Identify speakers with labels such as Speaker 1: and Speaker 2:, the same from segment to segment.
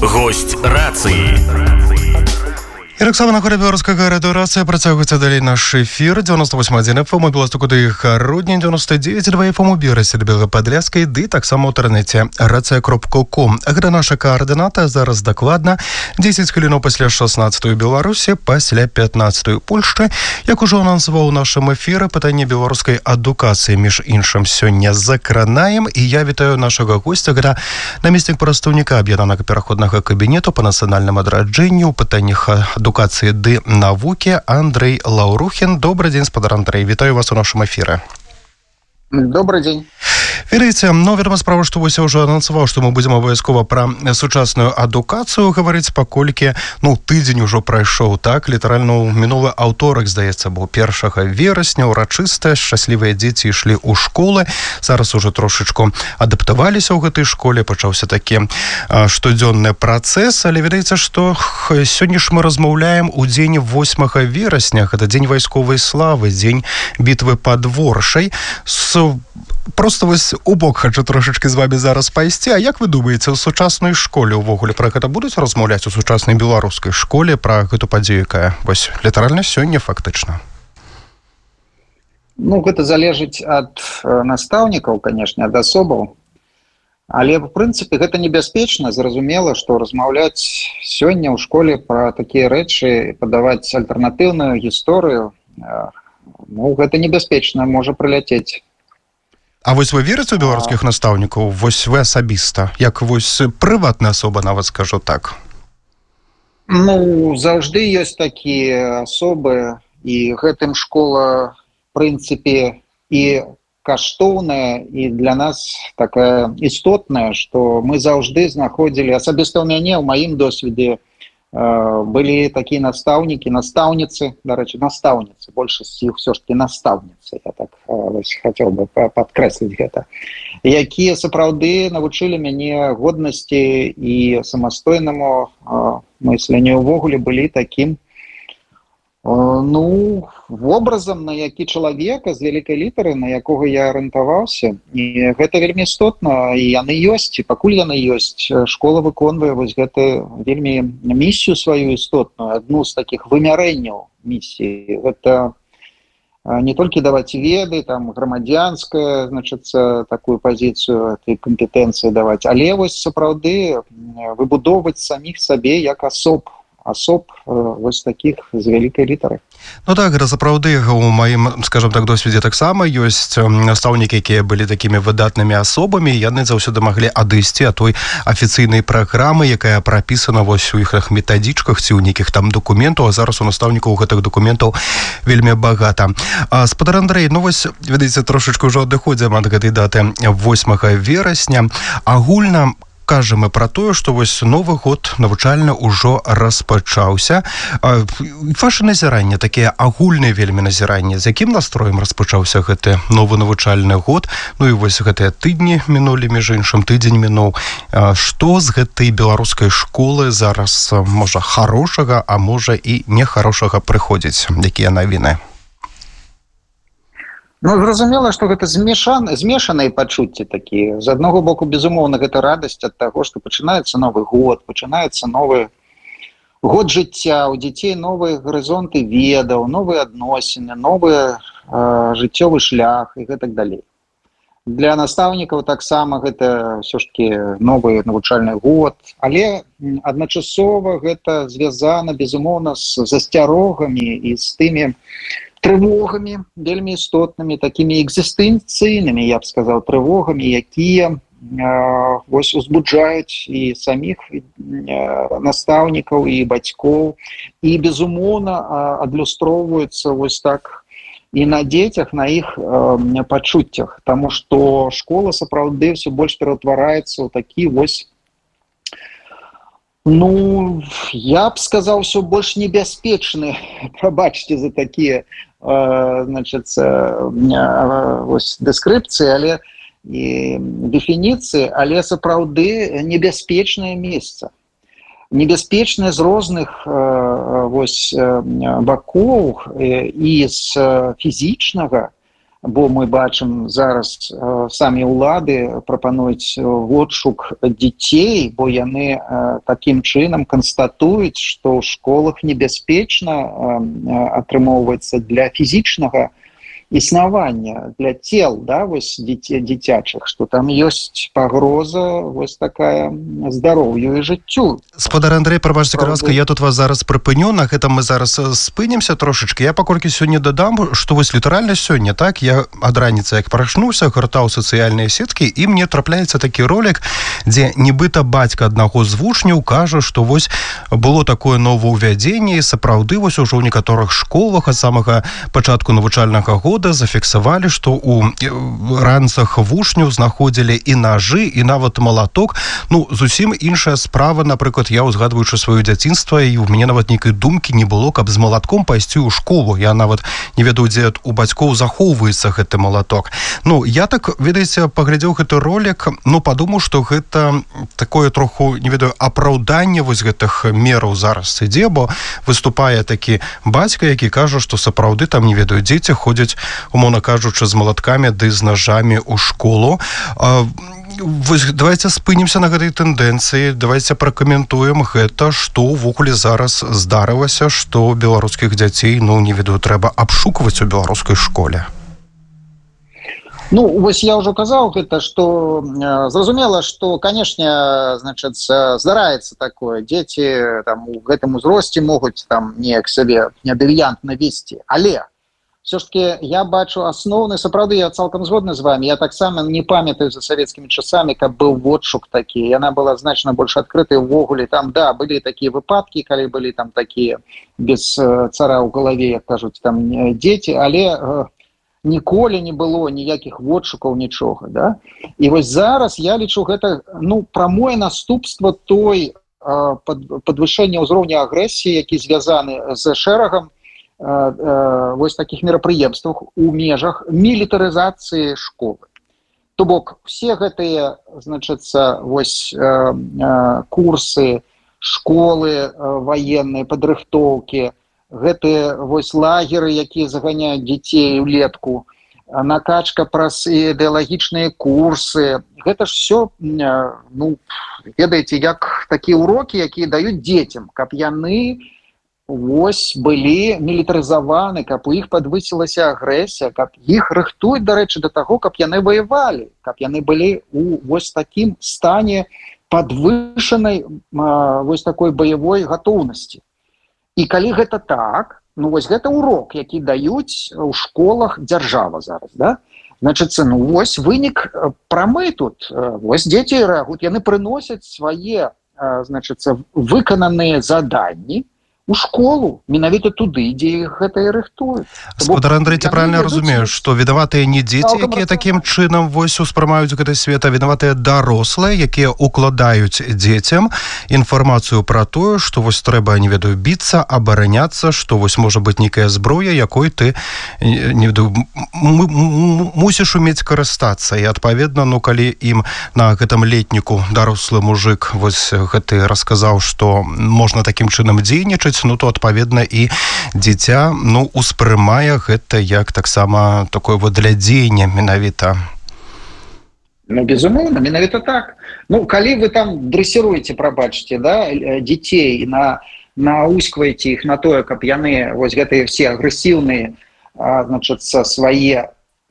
Speaker 1: Гость рацыі.
Speaker 2: І таксама на хорі беларускага радыёрацыя працягваецца далей наш эфір 98.1 FM у Беласту, куды Рудні 99.2 FM у Берасе, Белападляскай, ды таксама ў інтэрнэце рацыя.ком. Гэта наша каардыната, зараз дакладна 10 хвілінаў пасля 16-й Беларусі, пасля 15-й Польшчы. Як ужо анансаваў у нашым эфіры, пытанне беларускай адукацыі, між іншым, сёння закранаем, і я вітаю нашага госця, гэта намеснік прадстаўніка аб'яднанага пераходнага кабінету па нацыянальным адраджэнню ў пытаннях адукацыі ды навукі Андрэй Лаўрухін. Добрый день, спадар Андрэй. Вітаю вас у нашым эфіры.
Speaker 3: Добрый день.
Speaker 2: Ведаеце, вядома справа, што вось я ўжо анансаваў, што мы будзем абавязкова пра сучасную адукацыю гаварыць, паколькі, тыдзень ужо прайшоў, так? Літаральна мінулы аўторак, здаецца, быў 1 верасня, урачыста, шчаслівыя дзеці ішлі ў школы. Зараз ужо трошачку адаптаваліся ў гэтай школе, пачаўся такі штодзённы працэс, але ведаеце, што сёння ж мы размаўляем у дзень 8 верасня, гэта дзень вайсковай славы, дзень бітвы пад Воршай. Просто вось у бок хачу трошачкі з вами зараз пайсці. А як вы думаеце, у сучаснай школе ўвогуле пра гэта будуць размаўляць, у сучаснай беларускай школе пра гэту падзею, якая вось літаральна сёння фактычна?
Speaker 3: Гэта залежыць ад настаўнікаў, канешне, ад асобаў. Але, в прынцыпе, гэта небяспечна. Зразумела, што размаўляць сёння ў школе пра такія рэчы, падаваць альтэрнатыўную гісторыю, гэта небяспечна, можа прыляцець.
Speaker 2: А вось вы верыце ў беларускіх настаўнікаў? Вось вы асабіста, як вось прыватная асоба, нават скажу так.
Speaker 3: Заўжды ёсць такія асобы, і гэтым школа, в прынцыпе, і каштоўная, і для нас такая істотная, што мы заўжды знаходзілі, асабіста ў мяне, ў маім досведзе, былі такія настаўнікі, настаўніцы, дарэчы, настаўніцы, большасць іх ўсё ж такі настаўніцы, я так хацеў бы падкрэсліць гэта, якія сапраўды навучылі мяне годнасці і самастойнаму мысленню, увогуле былі такім вобразам, на які чалавека з вялікай літары, на якога я арыентаваўся. І гэта вельмі істотна, і яны ёсць, і пакуль яны ёсць, школа выконвае вось гэту вельмі місію сваю істотную, адну з такіх вымярэнняў місіі. Гэта не толькі даваць веды, там грамадзянская, такую пазіцыю, кампетэнцыі даваць, але вось сапраўды выбудоўваць саміх сабе як асоб вось такіх з вялікай літары.
Speaker 2: Так, гэта сапраўды у маім, скажам так, досведзе таксама ёсць настаўнікі, якія былі такімі выдатнымі асобамі, яны заўсёды маглі адысці ад той афіцыйнай праграмы, якая прапісана вось у іх метадычках ці ў нейкіх там дакументаў, а зараз у настаўнікаў гэтых дакументаў вельмі багата. Спадар Андрэй, вось, ведаеце, трошачку ўжо адыходзім ад гэтай даты 8 верасня. Агульна кажам мы пра тое, што вось новы год навучальны ўжо распачаўся. Ваша назіранне, такія агульныя вельмі назіранні, з якім настроем распачаўся гэты новы навучальны год? І вось гэтыя тыдні мінулі, між іншым, тыдзень мінуў. Што з гэтай беларускай школы зараз, можа, хорошага, а можа і нехарошага прыходзіць? Якія навіны?
Speaker 3: Зразумела, што гэта змешаныя пачуцці такія. З аднаго боку, безумоўна, гэта радасць ад таго, што пачынаецца новы год, пачынаецца новы год жыцця, у дзяцей новыя гарызонты ведаў, новыя адносіны, новы жыццёвы шлях і гэтак далей. Для настаўнікаў таксама гэта ўсё ж такі новы навучальны год, але адначасова гэта звязана, безумоўна, з засцярогамі і з тымі трывогамі вельмі істотнымі, такімі экзістэнцыйнымі, я б сказаў, трывогамі, якія вось узбуджаюць і саміх настаўнікаў, і бацькоў, і, безумоўна, адлюстроўваюцца вось так і на дзецях, на іх пачуццях, таму што школа сапраўды ўсё больш пераўтвараецца ў такі вось, я б сказаў, ўсё больш небяспечны, прабачце за такія дэскрыпцыі, але і дэфініцыі, але сапраўды небяспечнае месца. Небяспечнае з розных бакоў, і з фізічнага, бо мы бачым зараз самі ўлады прапануюць водшук дзяцей, бо яны такім чынам канстатуюць, што ў школах небяспечна атрымоўваецца для фізічнага існавання, для тел, да, вось дзіцячых, што там ёсць пагроза вось такая здароўю і жыццю.
Speaker 2: Спадар Андрэй, прабачце, ласка, я тут вас зараз прыпыню, на гэтым мы зараз спынемся трошачки. Я паколькі сёння дадам, што вось літаральна сёння, так, я ад раніцы як прачнуўся, гартаў сацыяльныя сеткі, і мне трапляецца такі ролик, дзе нібыта бацька аднаго з вучняў кажа, што вось было такое новаўвядзенне, і сапраўды вось ужо ў некаторых школах ад самага пачатку навучальнага года зафіксавалі, што ў ранцах вучняў знаходзілі і нажы, і нават малаток. Ну, зусім іншая справа, напрыклад, я узгадваючы сваё дзяцінства, і ў мяне нават нейкай думкі не было, каб з малатком пайсці ў школу. Я нават не ведаю, дзе у бацькоў захоўваецца гэты малаток. Ну, я так, ведаеце, паглядзеў гэты ролик, ну, падумаў, што гэта такое троху, не ведаю, апраўданне вось гэтых мераў зараз ідзе, бо выступае такі бацька, які кажа, што сапраўды там, не ведаю, дзеці ходзяць, умоўна кажучы, з малаткамі ды з нажамі ў школу. Вось давайте спынемся на гэтай тэндэнцыі, давайте пракаментуем гэта, што ўвогуле зараз здарылася, што беларускіх дзяцей, ну, не ведаю, трэба абшукваць у беларускай школе.
Speaker 3: Ну, вось я ўжо казаў гэта, што зразумела, што, канешне, значыць, здараецца такое. Дзеці там у гэтым узросце могуць там неяк сабе недэвіянтна весці, але все ж таки я бачу асноўны, сапраўды я цалкам згодны з вами, я таксама не памятаю за савецкімі часамі, каб быў водшук такі, яна была значна больш адкрытай увогуле, там, да, былі такія выпадкі, калі былі там такія без цара ў галаве, як кажуць, там дзеці, але ніколі не было ніякіх водшукаў, нічога, да? І вось зараз я лічу гэта, ну, прамое наступства той падвышэння ўзроўня агрэсіі, які звязаны з шэрагам вось таких мерапрыемствах у межах мілітарызацыі школы. То бок все гэтыя, значыцца, вось курсы, школы ваенныя, падрыхтоўкі, гэтыя вось лагеры, якія заганяюць дзяцей улетку, накачка праз ідэалагічныя курсы, гэта ж все, ну, ведаеце, як такія урокі, якія даюць дзецям, каб яны вось былі мілітарызаваны, каб у іх падвысілася агрэсія, каб іх рыхтуюць, дарэчы, да таго, каб яны ваявалі, каб яны былі у вось такім стане падвышанай вось такой баявой гатоўнасці. І калі гэта так, ну вось гэта урок, які даюць у школах дзяржава зараз, да? Значыцца, ну вось вынік прамы тут, вось дзеці рэагуюць, яны прыносяць свае, значыцца, выкананыя заданні у школу, менавіта туды, дзе іх гэта і рыхтуюць.
Speaker 2: Спадар Андрэй, ці правильно я разумею, што вінаватыя не дзеці, якія такім чынам вось успрымаюць гэты свет, а вінаватыя дарослыя, якія укладаюць дзецям інфармацыю пра тое, што вось трэба, не ведаю, біцца, абараняцца, што вось можа быць нейкая зброя, якой ты, не ведаю, мусіш умець карыстацца. І адпаведна, ну калі ім на гэтым летніку дарослы мужик вось гэты расказаў, што можна такім чынам дзейнічаць, ну то адпаведна і дзіця, ну, успрымае гэта як таксама такое вот для дзеяння менавіта.
Speaker 3: Ну, безумоўна, менавіта так. Ну, калі вы там дрэсіруеце, прабачце, да, дзяцей, науськваеце іх на тое, каб яны вось гэтыя все агрэсіўныя, значыцца, свае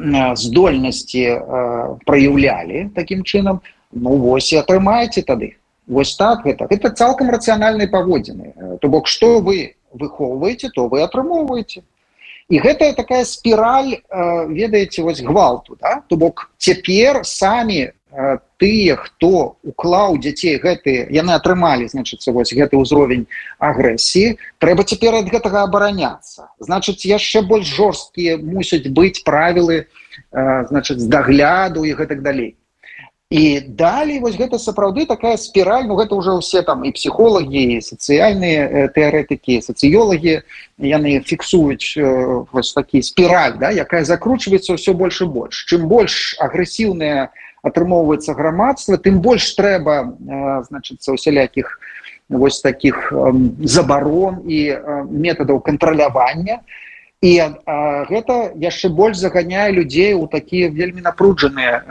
Speaker 3: здольнасці праяўлялі такім чынам, ну, вось і атрымаеце тады. Вось так гэта. Гэта цалкам рацыянальныя паводзіны. То бок, што вы выхоўваеце, то вы атрымоўваеце. І гэта такая спіраль, ведаеце, вось гвалту, да? То бок, цяпер самі тыя, хто уклаў дзяцей гэтыя, яны атрымалі, значыцца, вось гэты ўзровень агрэсіі, трэба цяпер ад гэтага абараняцца. Значыць, яшчэ больш жорсткія мусяць быць правілы, значыць, з дагляду і гэтак далей. І далей вось гэта сапраўды такая спіраль, ну гэта ўжо ўсе там і псіхолагі, і сацыяльныя тэарэтыкі, сацыёлагі, яны фіксуюць вось такі спіраль, да, якая закручваецца ўсё больш і больш. Чым больш агрэсіўнае атрымоўваецца грамадства, тым больш трэба, значыцца, усялякіх вось такіх забарон і метадаў кантралявання. І гэта яшчэ больш заганяе людзей у такія вельмі напружаныя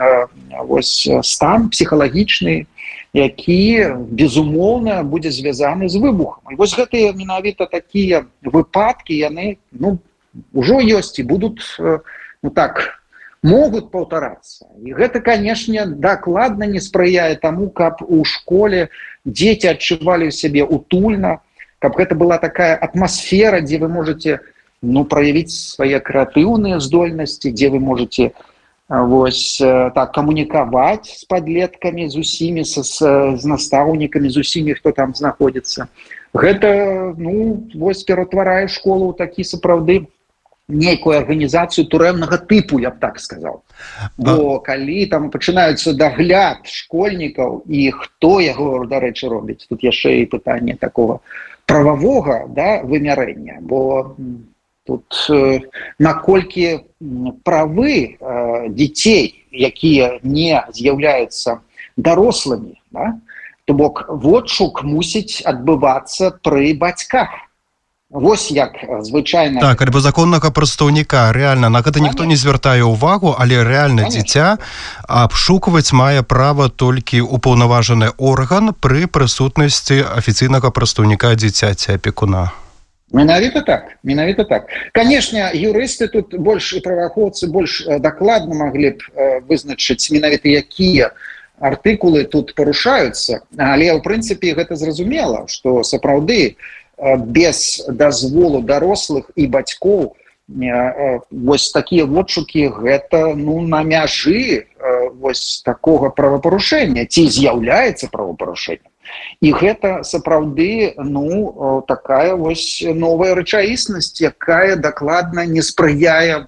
Speaker 3: стан псіхалагічны, які, безумоўна, будзе звязаны з выбухам. І вось гэтыя менавіта такія выпадкі, яны ўжо ёсць і будуць, могуць паўтарацца. І гэта, канешне, дакладна не спрыяе таму, каб у школе дзеці адчувалі сябе утульна, каб гэта была такая атмасфера, дзе вы можаце праявіць свае крэатыўныя здольнасці, дзе вы можете камунікаваць з падлеткамі, з усімі, з настаўнікамі, з усімі, хто там знаходзіцца. Гэта, ператварае школу ў такі сапраўды нейкую арганізацыю турэмнага тыпу, я б так сказаў. Бо калі там пачынаецца дагляд школьнікаў і хто яго, дарэчы, робіць, тут яшчэ і пытанне такого прававога вымярэння, бо тут наколькі правы дзяцей, якія не з'яўляюцца дарослымі, то бок водшук мусіць адбывацца пры бацьках. Вось як звычайна...
Speaker 2: Так, альбо законнага прадстаўніка. Рэальна, на гэта ніхто не звяртае ўвагу, але рэальна дзіця абшукваць мае права толькі упаўнаважаны орган пры прысутнасці афіцыйнага прадстаўніка дзіцяці апекуна.
Speaker 3: Менавіта так. Канешне, юрысты тут больш і праваахоўцы больш дакладна маглі б вызначыць менавіта якія артыкулы тут парушаюцца, але ў прынцыпе гэта зразумела, што сапраўды без дазволу дарослых і бацькоў вось такія водшукі гэта на мяжы вось такога правапарушэння, ці з'яўляецца правапарушэннем. І гэта сапраўды такая вось новая рэчаіснасць, якая дакладна не спрыяе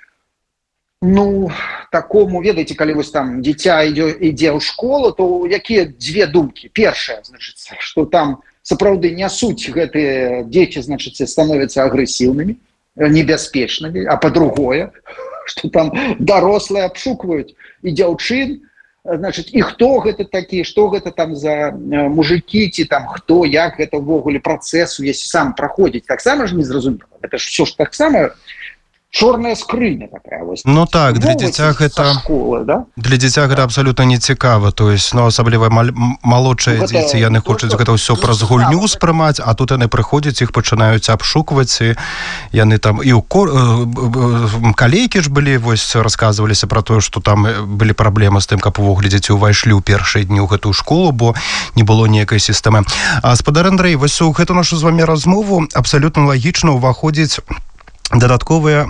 Speaker 3: такому, ведаеце, калі вось там дзіця ідзе ў школу, то якія дзве думкі? Першая, значыцца, што там сапраўды нясуць гэтыя дзеці, значыцца, становяцца агрэсіўнымі, небяспечнымі, а па-другое, што там дарослыя абшукваюць і дзяўчын, значыць, і хто гэта такі, што гэта там за мужыкі, ці там хто, як гэта ўвогуле працэсу, если сам праходзіць, таксама ж не зразумела. Гэта ж ўсё ж таксама чорная скрыня такая.
Speaker 2: Так, для дзіця гэта для дзіця гэта абсалютна не цікава, то есть, асабліва малодшыя дзеці, яны хочуць гэта ўсё праз гульню спрымаць, а тут яны прыходзяць, іх пачынаюць абшукваць, і яны там і калейкі ж былі, вось расказваліся пра тое, што там былі праблемы з тым, каб увогуле дзеці ўвайшлі ў першыя дні ў гэтую школу, бо не было ніякай сістэмы. Спадар Андрэй, вось у гэту нашу з вамі размову абсалютна лагічна ўваходзіць дадатковы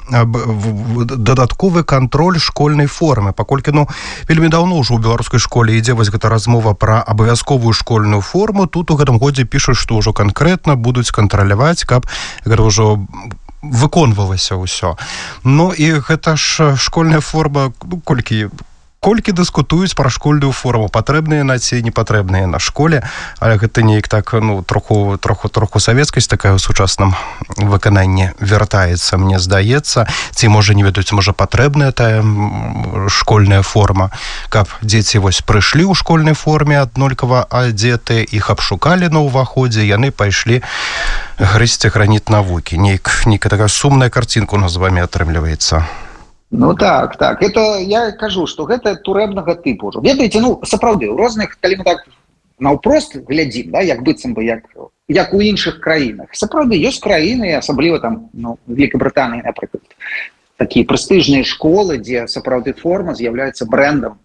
Speaker 2: кантроль школьнай формы, паколькі вельмі даўно ўжо ў беларускай школе ідзе вось гэта размова пра абавязковую школьную форму. Тут у гэтым годзе пішуць, што ўжо канкрэтна будуць кантраляваць, каб гэта ўжо выконвалася ўсё. І гэта ж школьная форма, колькі дыскутуюць пра школьную форму, патрэбныя яна ці не патрэбныя на школе, але гэта неяк так, троху савецкасць такая ў сучасным выкананні вяртаецца, мне здаецца, ці можа не ведаюць, можа патрэбная тая школьная форма, каб дзеці вось прыйшлі ў школьнай форме аднолькава адзетыя, іх абшукалі на ўваходзе, яны пайшлі грызці граніт навукі. Нейкая такая сумная карцінка у нас з вамі атрымліваецца.
Speaker 3: Так. Это я кажу, што гэта турэмнага тыпу ўжо. Ведаеце, сапраўды, у розных, калі мы так наўпрост глядзім, як быццам бы, як у іншых краінах. Сапраўды, ёсць краіны, асабліва там, Великабрытанія, напрыклад, такія прэстыжныя школы, дзе сапраўды форма з'яўляецца брэндам.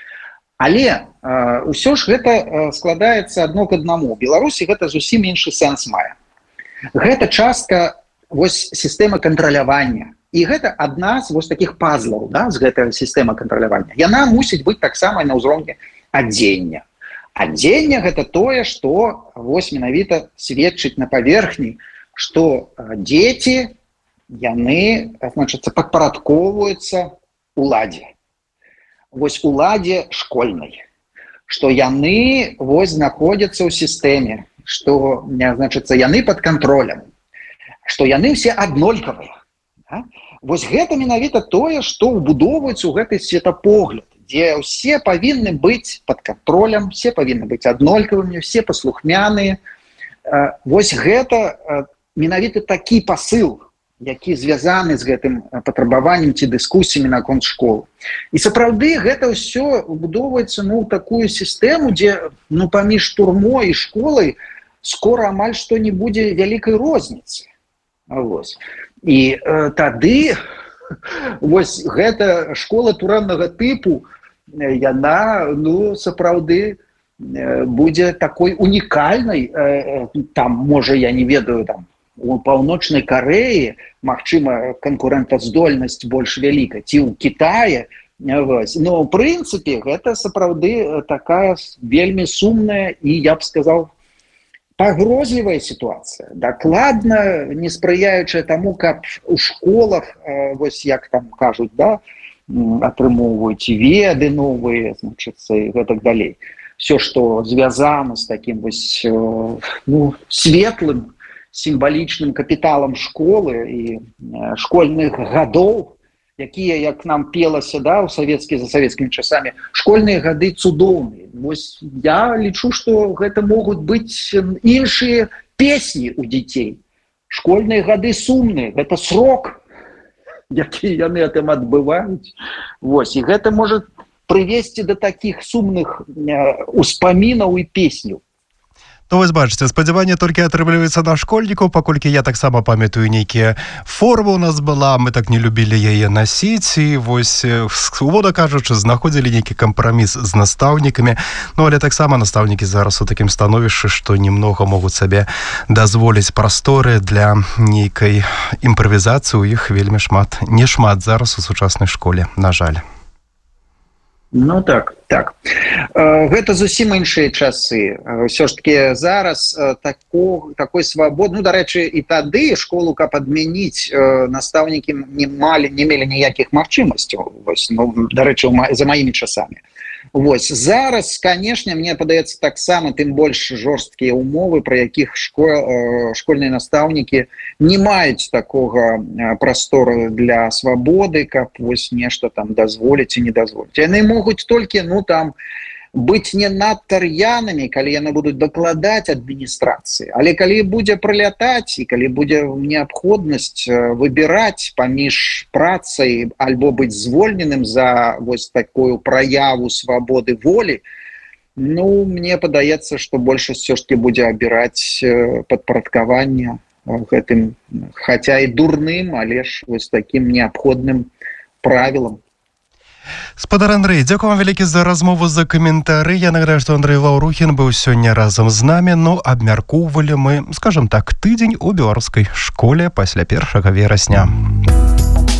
Speaker 3: Але ўсё ж гэта складаецца адно к аднаму. У Беларусі гэта зусім іншы сэнс мае. Гэта частка вось сістэмы кантралявання. І гэта адна з вось такіх пазлаў, з гэтай сістэмы кантралявання. Яна мусіць быць таксама на ўзроўні адзення. Адзенне гэта тое, што вось менавіта сведчыць на паверхні, што дзеці, яны, значыцца, падпарадкоўваюцца уладзе. Вось уладзе школьнай. Што яны вось знаходзяцца ў сістэме, што, значыцца, яны пад кантролем, што яны ўсе аднолькавыя. Вось гэта менавіта тое, што ўбудоўваецца ў гэты светапогляд, дзе ўсе павінны быць пад кантролем, все павінны быць аднолькавымі, все паслухмяныя. Вось гэта менавіта такі пасыл які звязаны з гэтым патрабаваннем ці дыскусіямі наконт школы. І сапраўды гэта ўсё выбудоўваецца ў такую сістэму, дзе паміж турмой і школай скора амаль што не будзе вялікай розніцы. І тады гэта школа турэмнага тыпу, яна сапраўды будзе такой унікальнай. Там, можа, я не ведаю, там у Паўночнай Карэі, магчыма, канкурэнтаздольнасць больш вялікая, ці ў Кітае. Но ў прынцыпе гэта сапраўды такая вельмі сумная і, я б сказаў, пагрозлівая сітуацыя, дакладна не спрыяючая таму, каб у школах, як там кажуць, атрымоўваюць веды новыя, і гэтак далей. Все, што звязана з такім светлым, сімвалічным капіталам школы і школьных гадоў, якія, як нам пелася за савецкімі часамі, школьныя гады цудоўныя. Я лічу, што гэта могуць быць іншыя песні ў дзяцей. Школьныя гады сумныя, гэта срок, які яны там адбываюць. І гэта можа прывесці да такіх сумных успамінаў і песняў.
Speaker 2: Ну, вось бачыце, спадзяванне толькі атрымліваецца на школьнікаў, паколькі я таксама памятаю нейкія формы у нас была, мы так не любілі яе насіць, і увода кажучы, знаходзілі нейкі кампраміс з настаўнікамі, але таксама настаўнікі зараз у такім становішчы, што немнога могуць сабе дазволіць прасторы для нейкай імправізацыі, у іх вельмі не шмат зараз у сучаснай школе, на жаль.
Speaker 3: Так. Гэта зусім іншыя часы. Ўсё ж таки зараз такой свабоды, дарэчы, і тады школу, каб адмяніць, настаўнікі не мелі ніякіх магчымасцяў, дарэчы, за маімі часамі. Зараз, канешне, мне падаецца таксама, тым больш жорсткія ўмовы, пры якіх школьныя настаўнікі не маюць такога прастору для свабоды, каб нешта там дазволіць і не дазволіць. Яны могуць толькі, быць не надта р'янымі, калі яны будуць дакладаць адміністрацыі. Але калі будзе прылятаць і калі будзе неабходнасць выбіраць паміж працай альбо быць звольненым за такую праяву свабоды волі, мне падаецца, што большасць все ж таки будзе абіраць падпарадкаванне гэтым, хаця і дурным, але ж такім неабходным правілам.
Speaker 2: Спадар Андрэй, дзякую вам вялікі за размову, за каментары. Я нагадаю, што Андрэй Лаўрухін быў сёння разам з намі, абмяркоўвалі мы, скажам так, тыдзень у беларускай школе пасля 1 верасня.